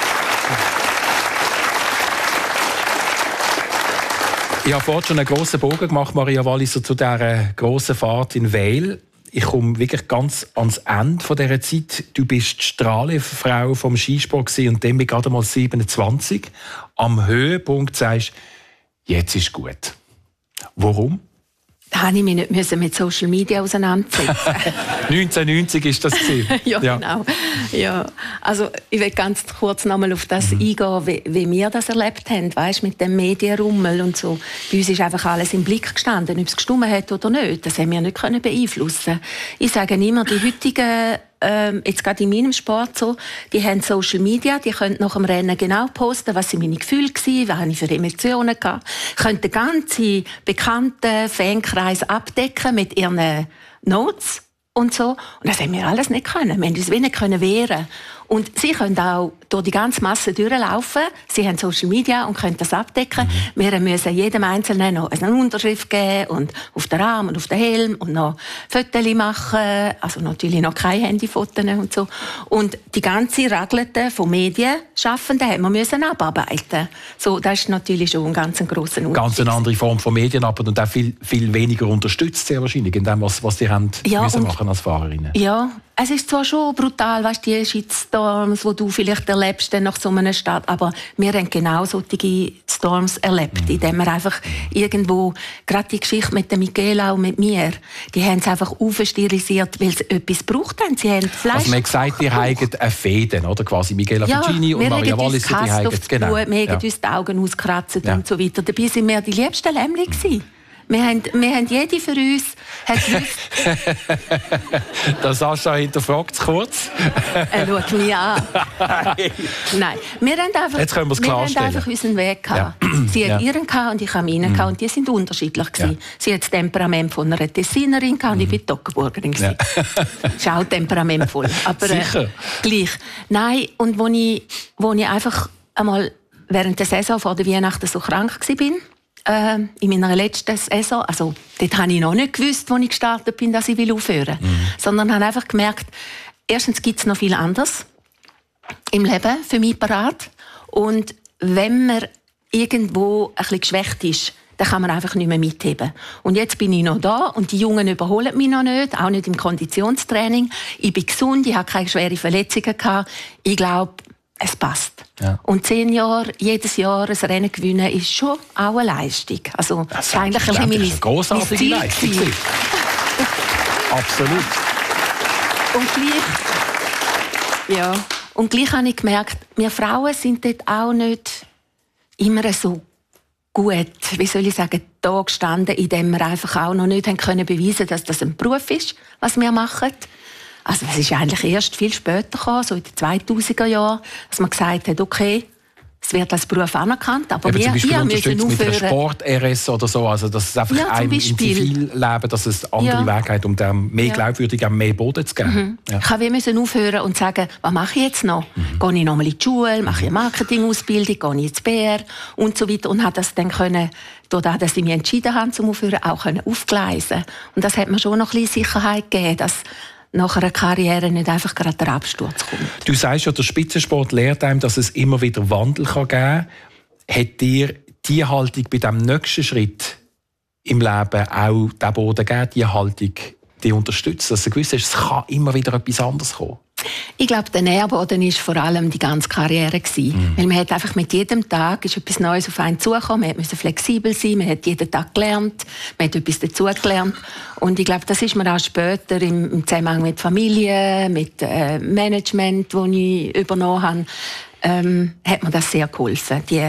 Ich habe vorhin schon einen grossen Bogen gemacht, Maria Walliser, zu dieser grossen Fahrt in Weil. Ich komme wirklich ganz ans Ende dieser Zeit. Du bist die Strahlenfrau vom Skisport und dann bin gerade mal siebenundzwanzig. Am Höhepunkt sagst du, jetzt ist gut. Warum? Da musste ich mich nicht mit Social Media auseinandersetzen. neunzehnhundertneunzig ist das Ziel. ja, ja, genau. Ja. Also, ich will ganz kurz noch mal auf das mhm. eingehen, wie, wie wir das erlebt haben, weißt, mit dem Medienrummel und so. Bei uns ist einfach alles im Blick gestanden, ob es gestimmt hat oder nicht. Das haben wir nicht können beeinflussen. Ich sage immer, die heutigen Ähm, jetzt gerade in meinem Sport so, die haben Social Media, die können nach dem Rennen genau posten, was sind meine Gefühle gewesen, was habe ich für Emotionen gehabt, können den ganzen bekannten Fankreis abdecken mit ihren Notes und so. Und das haben wir alles nicht können. Wir haben uns wenig können wehren. Und sie können auch durch die ganze Masse durchlaufen. Sie haben Social Media und können das abdecken. Mhm. Wir müssen jedem Einzelnen noch eine Unterschrift geben und auf den Arm und auf den Helm und noch Fotos machen. Also natürlich noch keine Handyfotos und so. Und die ganze Raglete von Medienschaffenden haben wir müssen abarbeiten. So, das ist natürlich schon ein ganz grosser Unterschied. Ganz eine andere Form von Medienarbeit und auch viel, viel weniger unterstützt sehr wahrscheinlich in dem, was, was die haben ja, müssen und, machen als Fahrerinnen. Ja. Es ist zwar schon brutal, weißt, die Shitstorms, die du vielleicht erlebst dann nach so einer Stadt, aber wir haben genau solche Storms erlebt, mhm. indem wir einfach irgendwo, gerade die Geschichte mit der Michaela und mit mir, die haben es einfach aufstilisiert, weil sie etwas gebraucht haben. Sie haben Fleisch. Also man hat gesagt, die haben eine Fäden, oder? Quasi Michaela ja, Ficini und Maria Walliser, die haben es genau. Wir haben uns die Augen ausgekratzt ja. und so weiter. Dabei sind wir die liebsten Lämmchen gewesen. Wir haben, wir haben jede für uns hat gewusst. Der Sascha hinterfragt es kurz. Er schaut mich an. Nein, wir haben einfach, Jetzt können wir es wir klarstellen. haben einfach unseren Weg gehabt. Ja. Sie hat ja. ihren gehabt und ich habe meinen gehabt. Und die sind unterschiedlich gewesen. Ja. Sie hat das Temperament von einer Tessinerin gehabt und ich bin Toggenburgerin gewesen. Ja. Ist auch temperamentvoll. Aber Sicher. Äh, gleich. Nein, und wo ich, wo ich einfach einmal während der Saison vor der Weihnachten so krank war, in meiner letzten Saison, also dort habe ich noch nicht gewusst, als ich gestartet bin, dass ich aufhören will. Mhm. Sondern habe einfach gemerkt, erstens gibt es noch viel anderes im Leben für mich parat. Und wenn man irgendwo ein bisschen geschwächt ist, dann kann man einfach nicht mehr mitheben. Und jetzt bin ich noch da und die Jungen überholen mich noch nicht, auch nicht im Konditionstraining. Ich bin gesund, ich habe keine schweren Verletzungen gehabt. Ich glaube, es passt. Ja. Und zehn Jahre, jedes Jahr ein Rennen gewinnen, ist schon auch eine Leistung. Also, das ist eigentlich ein eine grossartige Leistung. Absolut. Und gleich, ja, und gleich habe ich gemerkt, wir Frauen sind dort auch nicht immer so gut, wie soll ich sagen, da gestanden, indem wir einfach auch noch nicht haben können beweisen, dass das ein Beruf ist, was wir machen. Also es ist eigentlich erst viel später gekommen, so in den zweitausender Jahren, dass man gesagt hat, okay, es wird als Beruf anerkannt, aber Eben wir, zum Beispiel wir müssen unterstützt mit einer aufhören. Sport-R S oder so, also dass es einfach Ja, einem im Beispiel. Zivilleben, dass es andere Ja. Wege hat, um dem mehr Ja. Glaubwürdigkeit, mehr Boden zu geben. Mhm. Ja. Ich habe müssen aufhören und sagen, was mache ich jetzt noch? Mhm. Gehe ich noch mal in die Schule, mache ich eine Marketingausbildung, gehe ich ins B R und so weiter. Und habe das dann können, dadurch, dass ich mich entschieden habe zum Aufhören, auch können aufgleisen. Und das hat mir schon noch ein bisschen Sicherheit gegeben, dass nach einer Karriere nicht einfach gerade der Absturz kommt. Du sagst ja, der Spitzensport lehrt einem, dass es immer wieder Wandel kann geben kann. Hat dir die Haltung bei diesem nächsten Schritt im Leben auch den Boden gegeben, die Haltung, die unterstützt, dass du gewusst hast, es kann immer wieder etwas anderes kommen? Ich glaube, der Nährboden war vor allem die ganze Karriere. Mhm. Weil man hat einfach mit jedem Tag ist etwas Neues auf einen zugekommen. Man musste flexibel sein, man hat jeden Tag gelernt, man hat etwas dazugelernt. Und ich glaube, das ist mir auch später im, im Zusammenhang mit Familie, mit äh, Management, das ich übernommen habe, ähm, hat mir das sehr geholfen. Die,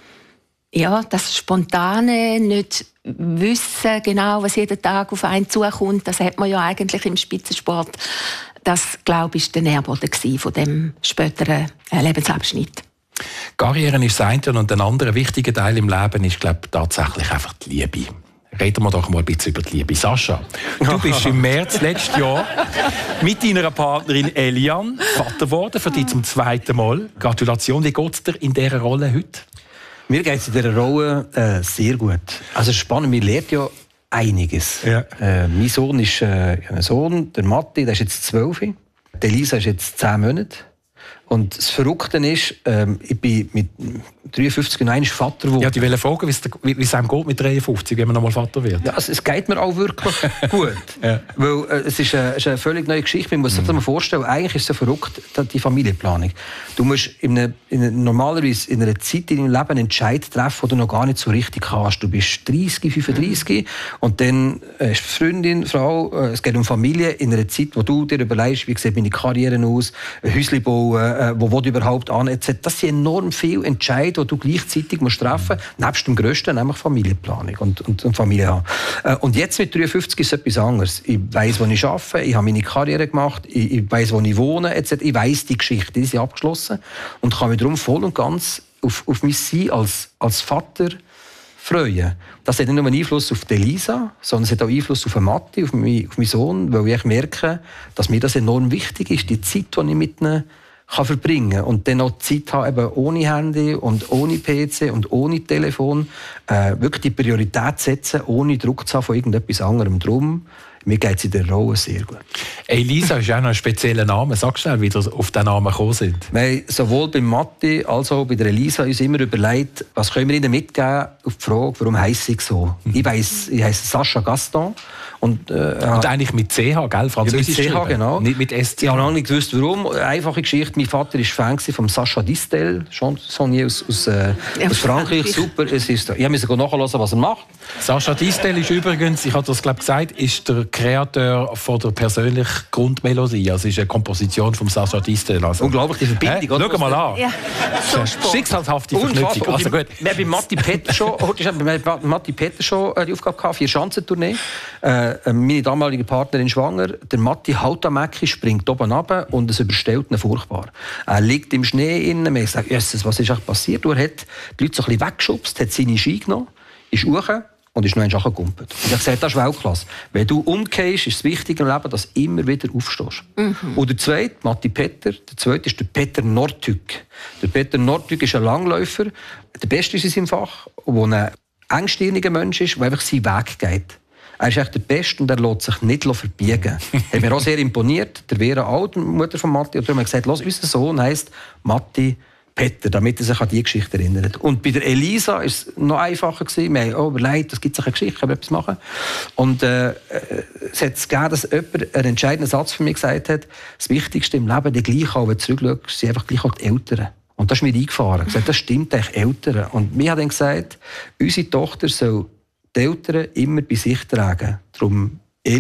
ja, das Spontane, nicht wissen genau, was jeden Tag auf einen zukommt, das hat man ja eigentlich im Spitzensport. Das, glaube ich, war der Nährboden von diesem späteren Lebensabschnitt. Karriere ist das eine und ein anderer wichtiger Teil im Leben ist, glaube ich, tatsächlich einfach die Liebe. Reden wir doch mal ein bisschen über die Liebe. Sascha, du bist im März letztes Jahr mit deiner Partnerin Eliane Vater geworden, für dich zum zweiten Mal. Gratulation, wie geht es dir in dieser Rolle heute? Mir geht es in dieser Rolle äh, sehr gut. Also spannend, mir lernt ja einiges. Ja. Äh, mein Sohn ist äh, ein Sohn, der Matti, der ist jetzt zwölf. Die Elisa ist jetzt zehn Monate. Und das Verrückte ist, ähm, ich bin mit dreiundfünfzig und eins Vater geworden. Ja, ich wollte fragen, wie es einem geht mit dreiundfünfzig, wenn man noch mal Vater wird. Ja, also es geht mir auch wirklich gut. Ja. Weil äh, es ist eine, ist eine völlig neue Geschichte. Man muss sich das mal vorstellen, eigentlich ist es so verrückt, die Familienplanung. Du musst in eine, in eine, normalerweise in einer Zeit in deinem Leben einen Entscheid treffen, den du noch gar nicht so richtig hast. Du bist dreißig, fünfunddreißig und dann äh, ist Freundin, Frau, äh, es geht um Familie in einer Zeit, wo du dir überlegst, wie sieht meine Karriere aus, ein Häuschen bauen, äh, wo will ich überhaupt an, et cetera. Das sind enorm viele Entscheidungen, die du gleichzeitig musst treffen musst, nebst dem Grössten, nämlich Familienplanung und, und, und Familie haben. Äh, und jetzt mit dreiundfünfzig ist es etwas anderes. Ich weiss, wo ich arbeite, ich habe meine Karriere gemacht, ich, ich weiss, wo ich wohne, et cetera. Ich weiss die Geschichte, die ist abgeschlossen und kann mich darum voll und ganz auf, auf mein Sein als, als Vater freuen. Das hat nicht nur einen Einfluss auf die Elisa, sondern es hat auch Einfluss auf den Matti, auf meinen, auf meinen Sohn, weil ich merke, dass mir das enorm wichtig ist, die Zeit, die ich mit ihnen kann verbringen und dann auch Zeit haben, eben ohne Handy und ohne P C und ohne Telefon, äh, wirklich die Priorität setzen, ohne Druck zu haben von irgendetwas anderem. Drum, mir geht es in der Rolle sehr gut. Elisa ist auch noch ein spezieller Name. Sag schnell, wie wir auf diesen Namen gekommen sind. Wir haben sowohl bei Matti als auch bei der Elisa uns immer überlegt, was können wir ihnen mitgeben auf die Frage, warum heisse ich so. Mhm. Ich weiss, ich heisse Sascha Gaston. Und, äh, und eigentlich mit C H, gell? Französisch ja, mit C H, genau. Nicht mit S C H. Ich habe noch nicht gewusst, warum. Einfache Geschichte. Mein Vater war Fan von Sascha Distel, Chansonnier aus, aus, äh, ja, aus Frankreich. Super. Es ist, ich musste nachhören, was er macht. Sascha Distel ist übrigens, ich habe das glaube gesagt, ist der Kreator von der persönlichen Grundmelodie. Also ist eine Komposition von Sascha Distel. Also, unglaublich, die Verbindung. Äh? Schau mal an. Ja, so schicksalshafte Verknüpfung. Also gut. Wir haben bei Matti Peter schon, bei Matti Peter schon die Aufgabe gehabt, vier Schanzentournee. Äh, meine damalige Partnerin schwanger. Der Matti Hautamäcki springt oben runter und es überstellt ihn furchtbar. Er liegt im Schnee innen. Man sagt, Jesus, was ist eigentlich passiert? Er hat die Leute so ein bisschen weggeschubst, hat seine Ski genommen, ist hoch und ist noch einmal gegumpelt. Und ich habe gesagt, das ist Weltklasse. Wenn du umgehst, ist es wichtig im Leben, dass du immer wieder aufstehst. Mhm. Und der zweite, Matti Peter, der zweite ist der Peter Nordtück. Der Peter Nordtück ist ein Langläufer, der Beste ist in seinem Fach, der ein engstirniger Mensch ist, der einfach seinen Weg geht. Er ist echt der Beste und er lässt sich nicht verbiegen. Hat mir auch sehr imponiert. Der Vera All, die Mutter von Matti, und darum hat gesagt, unser Sohn heisst Matti Peter, damit er sich an diese Geschichte erinnert. Und bei der Elisa war es noch einfacher. Wir haben oh, überlegt, es gibt eine Geschichte, können wir etwas machen. Und äh, es hat es gegeben, dass jemand einen entscheidenden Satz für mich gesagt hat, das Wichtigste im Leben, die gleich auch, wenn du zurückschaust, sind einfach gleich auch die Eltern. Und das ist mir eingefahren. Ich gesagt, das stimmt eigentlich, Eltern. Und mir hat dann gesagt, unsere Tochter soll die Eltern immer bei sich tragen. Darum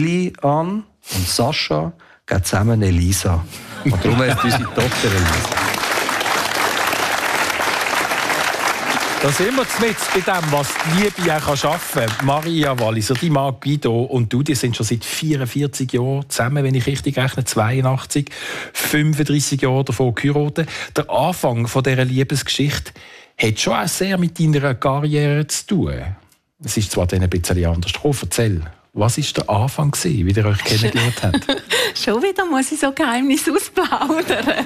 Eliane und Sascha gehen zusammen Elisa. Und darum heißt unsere Tochter Elisa. Da sind wir mit bei dem, was die Liebe auch schaffen kann. Maria Walliser, die Mann Guido und du, die sind schon seit vierundvierzig Jahren zusammen, wenn ich richtig rechne, zweiundachtzig, fünfunddreissig Jahre davon geheiratet. Der Anfang von dieser Liebesgeschichte hat schon auch sehr mit deiner Karriere zu tun. Es ist zwar dann ein bisschen anders. Oh, erzähl, was war der Anfang, gewesen, wie ihr euch kennengelernt habt? Schon wieder muss ich so Geheimnisse ausplaudern.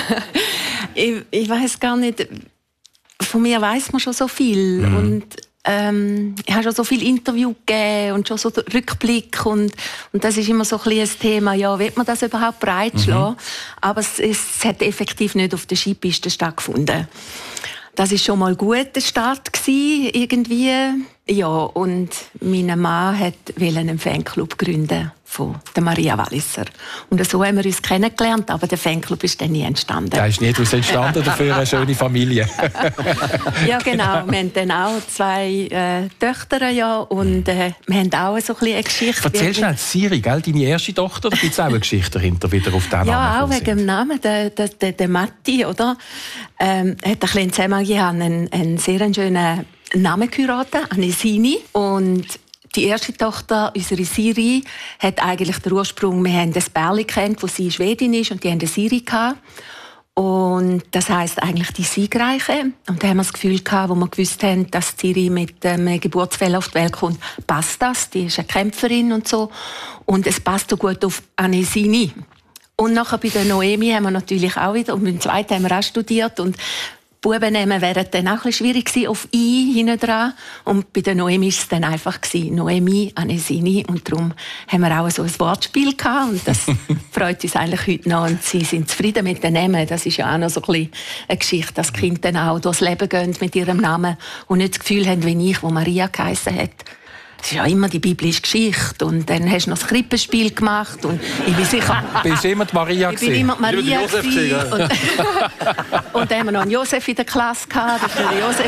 ich ich weiß gar nicht... Von mir weiss man schon so viel. Mhm. Und ähm, ich habe schon so viele Interviews gegeben und schon so Rückblick. Und, und das ist immer so ein, ein Thema, ja, will man das überhaupt breitschlagen? Mhm. Aber es, es hat effektiv nicht auf der Skipiste stattgefunden. Das war schon mal gut, der Start gewesen, irgendwie. Ja, und mein Mann wollte einen Fanclub gründen von der Maria Walliser. Und so haben wir uns kennengelernt, aber der Fanclub ist dann nie entstanden. Der ist nie daraus entstanden, dafür eine schöne Familie. Ja, genau. Wir haben dann auch zwei äh, Töchter, ja, und äh, wir haben auch so ein eine Geschichte. Erzähl schnell, Siri, gell, deine erste Tochter, da gibt es auch eine Geschichte dahinter, wieder auf den ja, Namen. Ja, auch wegen dem Namen, der, der, der, der Matti, oder? Ähm, hat ein bisschen zusammen einen, einen sehr schönen Namen geheiratet, Anesini. Und die erste Tochter, unsere Siri, hat eigentlich den Ursprung, wir haben das Bärli kennt, wo sie Schwedin ist, und die haben eine Siri gehabt. Und das heisst eigentlich die Siegreiche. Und da haben wir das Gefühl gehabt, wo wir gewusst haben, dass Siri mit einem Geburtsfehler auf die Welt kommt, passt das. Die ist eine Kämpferin und so. Und es passt so gut auf Anesini. Und nachher bei der Noemi haben wir natürlich auch wieder, und beim zweiten haben wir auch studiert. Und Buben nehmen wäre dann auch ein bisschen schwierig gewesen, auf «i» hinten dran. Und bei der Noemi war es dann einfach gewesen, Noemi, Anesini. Und darum haben wir auch so ein Wortspiel gehabt. Und das freut uns eigentlich heute noch. Und sie sind zufrieden mit den Namen. Das ist ja auch noch so ein bisschen eine Geschichte, dass die Kinder dann auch durchs Leben gehen mit ihrem Namen und nicht das Gefühl haben, wie ich, wo Maria geheissen hat. Es ist ja immer die biblische Geschichte. Und dann hast du noch das Krippenspiel gemacht. Und ich bin sicher... Bist du immer die Maria Ich bin immer die Maria. Gewesen. Und, und dann haben wir noch einen Josef in der Klasse gehabt. Das war der Josef.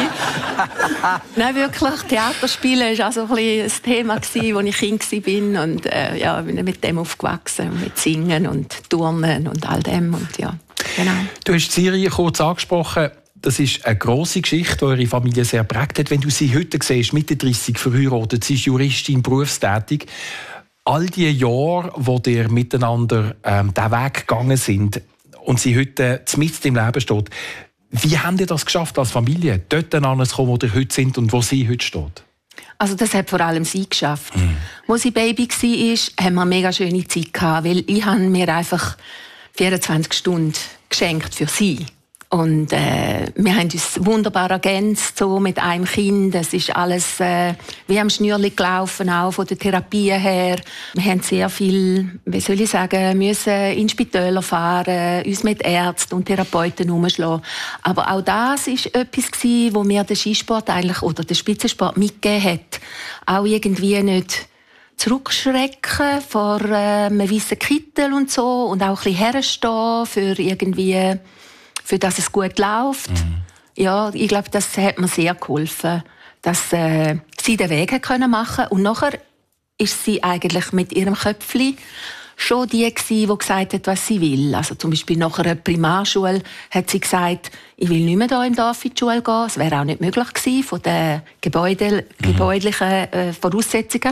Nein, wirklich. Theaterspielen war auch so ein, ein Thema, als ich Kind war. Und äh, ja, bin mit dem aufgewachsen. Mit Singen und Turnen und all dem. Und, ja, genau. Du hast Siri kurz angesprochen. Das ist eine grosse Geschichte, die eure Familie sehr prägt hat. Wenn du sie heute siehst, Mitte dreissig, verheiratet, sie ist Juristin, berufstätig. All die Jahre, wo ihr miteinander ähm, diesen Weg gegangen sind und sie heute mitten im Leben steht, wie habt ihr das geschafft als Familie, dort anzukommen, wo ihr heute sind und wo sie heute steht? Also das hat vor allem sie geschafft. Mhm. Als sie Baby war, haben wir eine mega schöne Zeit gehabt, weil ich habe mir einfach vierundzwanzig Stunden geschenkt für sie. Und äh, wir haben uns wunderbar ergänzt, so mit einem Kind. Es ist alles äh, wie am Schnürli gelaufen, auch von der Therapie her. Wir haben sehr viel, wie soll ich sagen, müssen in Spitäler fahren, uns mit Ärzten und Therapeuten umschlagen. Aber auch das war etwas gewesen, wo mir der Skisport eigentlich, oder der Spitzensport mitgegeben hat. Auch irgendwie nicht zurückschrecken vor äh, einem weißen Kittel und so und auch ein bisschen herstehen für irgendwie, für dass es gut läuft. Mhm. Ja, ich glaube, das hat mir sehr geholfen, dass äh, sie den Weg können machen. Und nachher ist sie eigentlich mit ihrem Köpfli schon die gewesen, die gesagt hat, was sie will. Also zum Beispiel nach einer Primarschule hat sie gesagt, ich will nicht mehr hier im Dorf in die Schule gehen. Es wäre auch nicht möglich gewesen von den Gebäude, mhm. gebäudlichen äh, Voraussetzungen.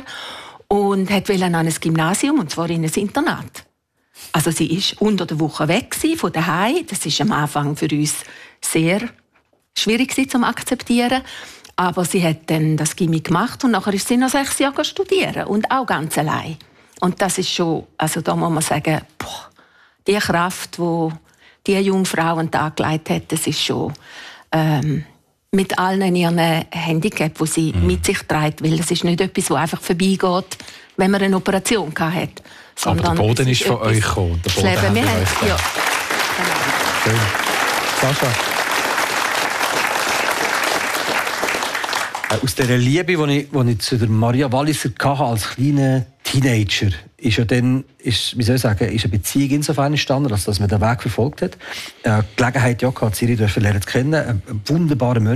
Und hat an ein Gymnasium, und zwar in ein Internat. Also sie ist unter der Woche weg von daheim. Das ist am Anfang für uns sehr schwierig zu akzeptieren. Aber sie hat dann das Gymnasium gemacht und nachher ist sie noch sechs Jahre studieren und auch ganz allein. Und das ist schon, also da muss man sagen, boah, die Kraft, die diese junge Frau an den Tag gelegt hat, das ist schon ähm, mit allen ihren Handicaps, die sie mhm. mit sich trägt, weil das ist nicht etwas, das einfach vorbeigeht, wenn man eine Operation hatte. Aber der Boden ist von euch gekommen. Der Boden Leben, wir haben, ja. Schön. Sascha? Aus dieser Liebe, die ich, die ich zu der Maria Walliser hatte, als kleiner Teenager, ist ja dann, ist, wie soll ich sagen, ist eine Beziehung insofern entstanden, als dass man den Weg verfolgt hat. Äh, Gelegenheit ja gehabt, Siri dürfen lernen zu kennen. Ein, ein wunderbarer Mensch.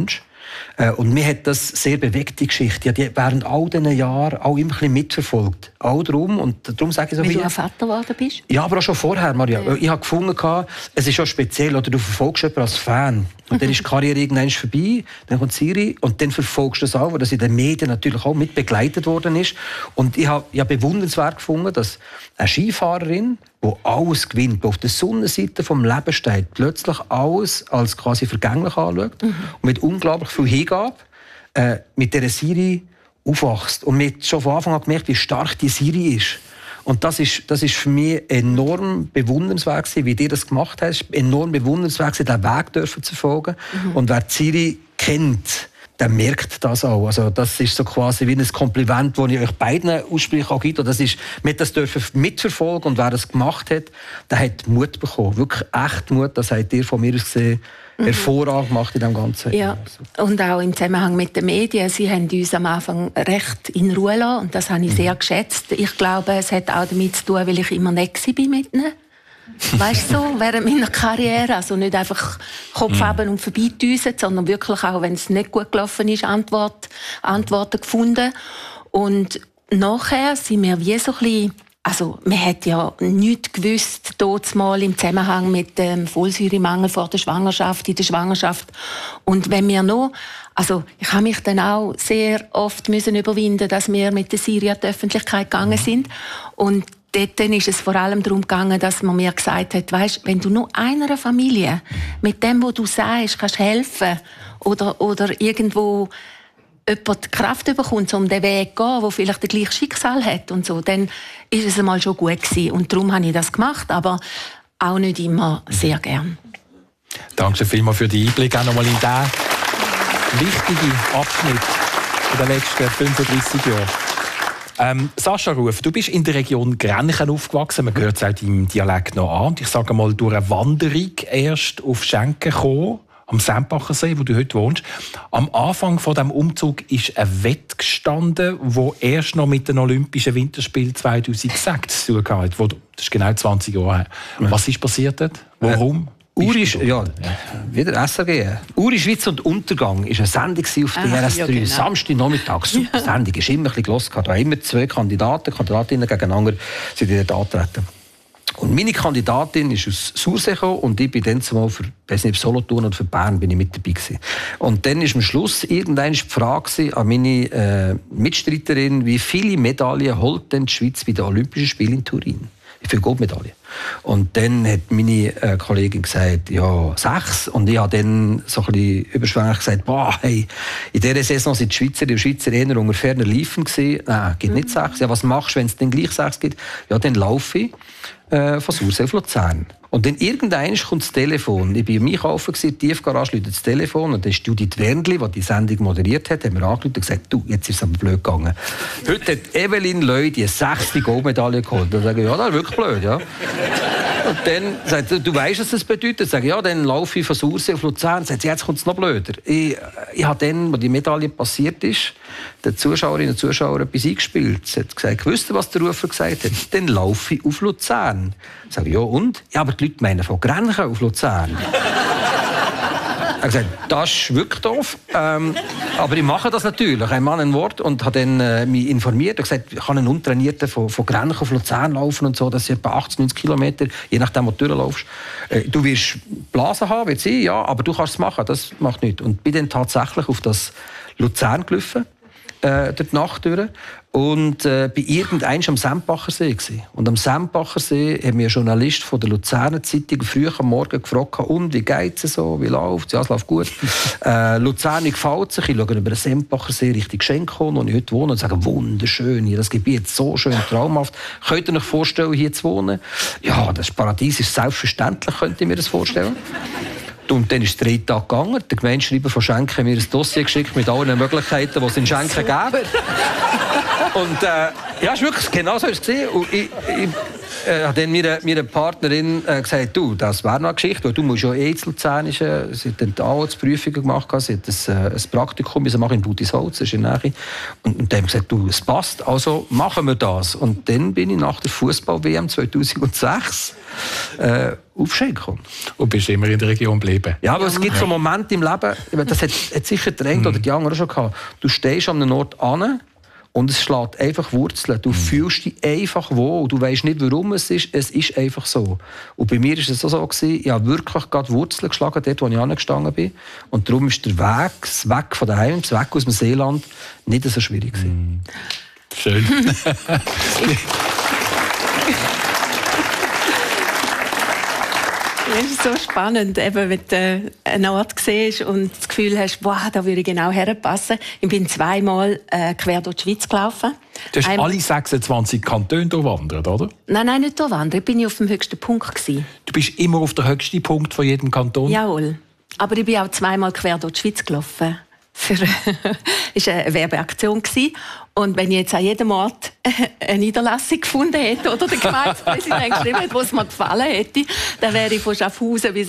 Äh, und mir hat das sehr bewegt, die Geschichte. Ja, die während all diesen Jahren auch immer ein bisschen mitverfolgt. Auch darum, und darum sage ich so Wie viel. du ein Vater geworden bist? Ja, aber auch schon vorher, Maria. Ja. Ich habe gefunden, es ist schon speziell, oder du verfolgst jemanden als Fan. Und dann ist die Karriere irgendwann vorbei, dann kommt Siri und dann verfolgst du das auch, weil das in den Medien natürlich auch mit begleitet worden ist. Und ich habe ja bewundernswert gefunden, dass eine Skifahrerin, die alles gewinnt, die auf der Sonnenseite vom Leben steht, plötzlich alles als quasi vergänglich anschaut mhm. und mit unglaublich viel Hingabe äh, mit dieser Siri aufwachst. Und man hat schon von Anfang an gemerkt, wie stark die Siri ist. Und das ist, das ist für mich enorm bewundernswert gewesen, wie ihr das gemacht habt. Es ist enorm bewundernswert gewesen, diesen Weg dürfen zu verfolgen. Mhm. Und wer Siri kennt, der merkt das auch. Also das ist so quasi wie ein Kompliment, das ich euch beiden ausspreche. Auch gibt. Und das ist, wir das dürfen mitverfolgen. Und wer das gemacht hat, der hat Mut bekommen. Wirklich echt Mut. Das habt ihr von mir aus gesehen hervorragend gemacht in dem Ganzen. Ja, und auch im Zusammenhang mit den Medien. Sie haben uns am Anfang recht in Ruhe gelassen und das habe ich sehr geschätzt. Ich glaube, es hat auch damit zu tun, weil ich immer nett war mit ihnen. Weißt du, so, während meiner Karriere. Also nicht einfach Kopf haben und vorbeidüsen, sondern wirklich auch, wenn es nicht gut gelaufen ist, Antwort, Antworten gefunden. Und nachher sind wir wie so ein bisschen. Also, man hat ja nichts gewusst, dort mal im Zusammenhang mit dem Folsäuremangel vor der Schwangerschaft, in der Schwangerschaft. Und wenn wir noch, also, ich habe mich dann auch sehr oft müssen überwinden, dass wir mit der Siri an die Öffentlichkeit gegangen sind. Und dort ist es vor allem darum gegangen, dass man mir gesagt hat, weisst, wenn du nur einer Familie mit dem, was du sagst, kannst helfen oder, oder irgendwo jemand die Kraft bekommt, um den Weg zu gehen, der vielleicht das gleiche Schicksal hat und so, dann ist es einmal schon gut gewesen. Und darum habe ich das gemacht, aber auch nicht immer sehr gern. Danke vielmals für den Einblick auch nochmal in diesen wichtigen Abschnitt der letzten fünfunddreissig Jahre. Ähm, Sascha Ruf, du bist in der Region Grenchen aufgewachsen. Man hört es auch deinem Dialekt noch an. Und ich sage mal, durch eine Wanderung erst auf Schenken gekommen, am Sempacher See, wo du heute wohnst. Am Anfang von dem Umzug ist ein Wett gestanden, wo erst noch mit den Olympischen Winterspielen zweitausendsechs zu tun hat. Das ist genau zwanzig Jahre her. Was ist passiert dort? Warum? Äh, Uri, ja, wieder S R G. Uri, Schweiz und Untergang war eine Sendung auf der R S drei. Ja, genau. Samstagnachmittag. Super Sendung. Es war immer ein bisschen gehört. Da haben immer zwei Kandidaten, Kandidatinnen gegeneinander sind dort angetreten. Und meine Kandidatin ist aus Sursee gekommen und ich bin dann zumal für, weiß nicht, Solothurn oder für Bern bin ich mit dabei gewesen. Und dann ist am Schluss irgendwann die Frage an meine äh, Mitstreiterin, wie viele Medaillen holt denn die Schweiz bei den Olympischen Spielen in Turin? Wie viele Goldmedaillen? Und dann hat meine äh, Kollegin gesagt, ja, sechs. Und ich habe dann so ein bisschen überschwänglich gesagt, boah, hey, in dieser Saison sind die Schweizer, die Schweizer eher unter ferner Liefen gewesen. Nein, gibt nicht sechs. Ja, was machst du, wenn es dann gleich sechs gibt? Ja, dann laufe ich äh, von Sursee auf Luzern. Und dann irgendwann kommt das Telefon. Ich war im Einkaufen, in der Tiefgarage läutet das Telefon. Und dann ist Judith Wernli, die die Sendung moderiert hat, hat mir angerufen und gesagt, du, jetzt ist es aber blöd gegangen. Heute hat Evelyn Löy die sechste Goldmedaille geholt. Dann sage ich, ja, das ist wirklich blöd, ja. Und dann sagt sie, du weißt, was das bedeutet? Sage ich, ja, dann laufe ich von Sursee auf Luzern. Sagt sie, jetzt kommt es noch blöder. Ich, ich habe dann, als die Medaille passiert ist, den Zuschauerinnen und Zuschauern etwas eingespielt. Sie hat gesagt, wisst ihr, was der Rufer gesagt hat? Dann laufe ich auf Luzern. Ich sage, ja, und? Ja, aber die Leute meinen von Grenchen auf Luzern. Er hat gesagt, das ist wirklich doof. Ähm, aber ich mache das natürlich. Ein Mann, ein Wort. Und habe dann äh, mich informiert und gesagt, ich kann einen Untrainierten von, von Grenchen auf Luzern laufen und so. Das sind etwa achtzig, neunzig Kilometer, je nachdem, wo du durchlaufst. Äh, du wirst Blasen haben, wird sein, ja, aber du kannst es machen. Das macht nichts. Und bin dann tatsächlich auf das Luzern gelaufen, äh, durch die Nacht durch. Und äh, bei irgendeinem am Sempacher See gewesen. Und am Sempacher See hat mir ein Journalist von der Luzerner Zeitung früh am Morgen gefragt, und wie geht es so, wie läuft es? Ja, es läuft gut. äh, Luzern gefällt sich. Ich schaue über den Sempacher See Richtung Schenkon, wo ich heute wohne, und sage, wunderschön hier, das Gebiet so schön, traumhaft. Könnt ihr euch vorstellen, hier zu wohnen? Ja, das Paradies ist selbstverständlich, könnt ihr mir das vorstellen? Und dann ist es drei Tage gegangen. Der Gemeindeschreiber von Schenken hat mir ein Dossier geschickt mit allen Möglichkeiten, die es in Schenken gäbe. Und, äh, Ja, ist wirklich genau so ist es gesehen. Und ich, ich äh, habe dann meiner, meiner Partnerin äh, gesagt, du, das wäre noch eine Geschichte, weil du musst ja eh zu Luzern, äh, sie hat dann auch die Prüfungen gemacht, sie hat ein, äh, ein Praktikum machen in Budisholz, das ist in der Nähe. Und, und dann haben gesagt, du, es passt, also machen wir das. Und dann bin ich nach der Fußball-W M zweitausendsechs äh, auf Schenk gekommen. Und bist immer in der Region geblieben? Ja, aber ja. Es gibt so Momente im Leben, das hat, hat sicher der Engel oder die anderen schon gehabt, du stehst an einem Ort an, und es schlägt einfach Wurzeln. Du mhm. fühlst dich einfach wohl. Du weißt nicht, warum es ist. Es ist einfach so. Und bei mir war es auch so, ich habe wirklich gerade Wurzeln geschlagen, dort, wo ich angestanden bin. Und darum ist der Weg, das Weg von daheim, das Weg aus dem Seeland, nicht so schwierig gewesen. Mhm. Schön. Es ist so spannend, eben, wenn du einen Ort siehst und das Gefühl hast, wow, da würde ich genau herpassen. Ich bin zweimal äh, quer durch die Schweiz gelaufen. Du hast Ein... alle sechsundzwanzig Kantone durchwandert, oder? Nein, nein, nicht durchwandert. Ich bin auf dem höchsten Punkt gewesen. Du bist immer auf dem höchsten Punkt von jedem Kanton? Jawohl. Aber ich bin auch zweimal quer durch die Schweiz gelaufen. Für es war eine Werbeaktion. Und wenn ich jetzt an jedem Ort eine Niederlassung gefunden hätte oder der Gemeindepräsident geschrieben hätte, was mir gefallen hätte, dann wäre ich von Schaffhausen bis